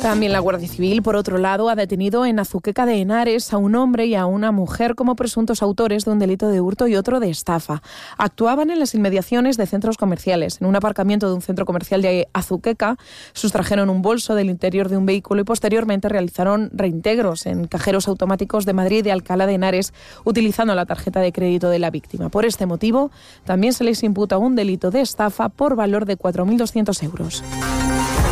También la Guardia Civil, por otro lado, ha detenido en Azuqueca de Henares a un hombre y a una mujer como presuntos autores de un delito de hurto y otro de estafa. Actuaban en las inmediaciones de centros comerciales. En un aparcamiento de un centro comercial de Azuqueca sustrajeron un bolso del interior de un vehículo y posteriormente realizaron reintegros en cajeros automáticos de Madrid y Alcalá de Henares utilizando la tarjeta de crédito de la víctima. Por este motivo, también se les imputa un delito de estafa por valor de 4.200 euros.